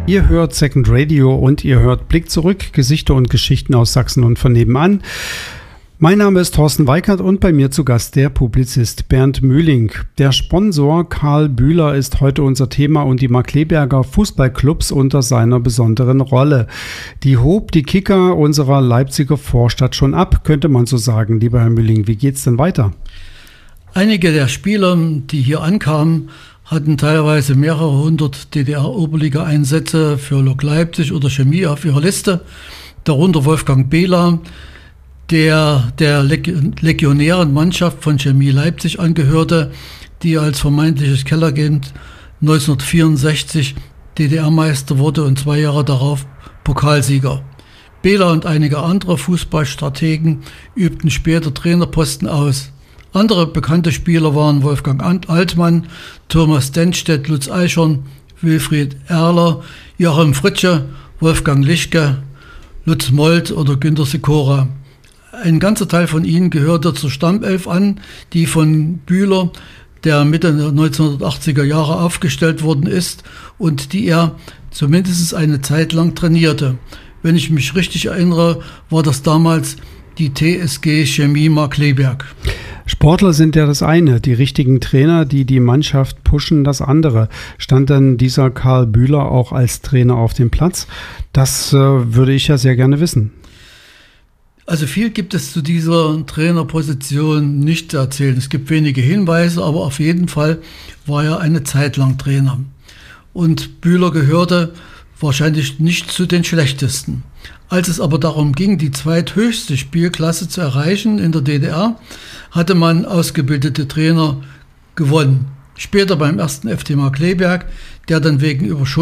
Ihr hört Second Radio und ihr hört Blick zurück, Gesichter und Geschichten aus Sachsen und von nebenan. Mein Name ist Thorsten Weikert und bei mir zu Gast der Publizist Bernd Mühling. Der Sponsor Karl Bühler ist heute unser Thema und die Markkleeberger Fußballclubs unter seiner besonderen Rolle. Die hob die Kicker unserer Leipziger Vorstadt schon ab, könnte man so sagen. Lieber Herr Mühling, wie geht's denn weiter? Einige der Spieler, die hier ankamen, hatten teilweise mehrere hundert DDR-Oberliga-Einsätze für Lok Leipzig oder Chemie auf ihrer Liste. Darunter Wolfgang Behler, der legionären Mannschaft von Chemie Leipzig angehörte, die als vermeintliches Kellerkind 1964 DDR-Meister wurde und 2 Jahre darauf Pokalsieger. Behler und einige andere Fußballstrategen übten später Trainerposten aus. Andere bekannte Spieler waren Wolfgang Altmann, Thomas Denstedt, Lutz Eichhorn, Wilfried Erler, Joachim Fritzsche, Wolfgang Lischke, Lutz Molt oder Günter Sikora. Ein ganzer Teil von ihnen gehörte zur Stammelf an, die von Bühler, der Mitte der 1980er Jahre aufgestellt worden ist und die er zumindest eine Zeit lang trainierte. Wenn ich mich richtig erinnere, war das damals die TSG Chemie Markkleeberg. Sportler sind ja das eine, die richtigen Trainer, die die Mannschaft pushen, das andere. Stand denn dieser Karl Bühler auch als Trainer auf dem Platz? Das würde ich ja sehr gerne wissen. Also viel gibt es zu dieser Trainerposition nicht zu erzählen. Es gibt wenige Hinweise, aber auf jeden Fall war er eine Zeit lang Trainer. Und Bühler gehörte wahrscheinlich nicht zu den schlechtesten. Als es aber darum ging, die zweithöchste Spielklasse zu erreichen in der DDR, hatte man ausgebildete Trainer gewonnen. Später beim 1. FC Markkleeberg, der dann wegen